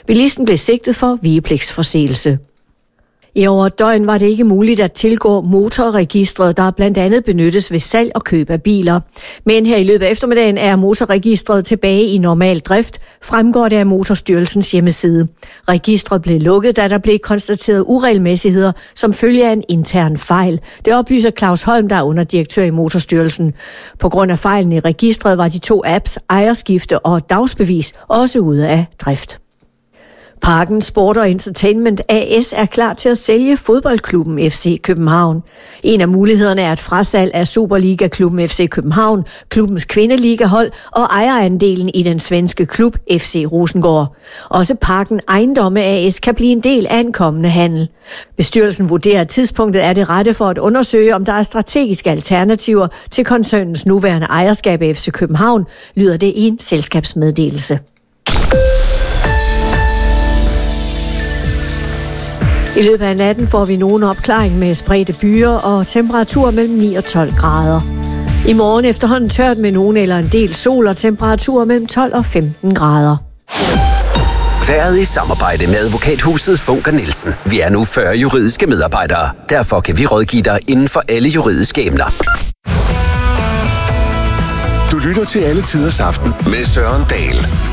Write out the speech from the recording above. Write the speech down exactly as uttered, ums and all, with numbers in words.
Bilisten blev sigtet for vigepligtsforseelse. I over et døgn var det ikke muligt at tilgå motorregistret, der blandt andet benyttes ved salg og køb af biler. Men her i løbet af eftermiddagen er motorregistret tilbage i normal drift, fremgår det af Motorstyrelsens hjemmeside. Registret blev lukket, da der blev konstateret uregelmæssigheder som følge af en intern fejl. Det oplyser Claus Holm, der er underdirektør i Motorstyrelsen. På grund af fejlen i registret var de to apps ejerskifte og dagsbevis også ude af drift. Parken Sport og Entertainment A S er klar til at sælge fodboldklubben F C København. En af mulighederne er et frasalg af Superliga-klubben F C København, klubbens kvindeligahold og ejerandelen i den svenske klub F C Rosengård. Også Parken Ejendomme A S kan blive en del af en kommende handel. Bestyrelsen vurderer, at tidspunktet er det rette for at undersøge, om der er strategiske alternativer til koncernens nuværende ejerskab af F C København, lyder det i en selskabsmeddelelse. I løbet af natten får vi nogen opklaring med spredte byer og temperaturer mellem ni og tolv grader. I morgen efterhånden tørt med nogen eller en del sol og temperaturer mellem tolv og femten grader. Været i samarbejde med advokathuset Funker Nielsen. Vi er nu fyrre juridiske medarbejdere. Derfor kan vi rådgive dig inden for alle juridiske emner. Du lytter til Alle Tiders Aften med Søren Dahl.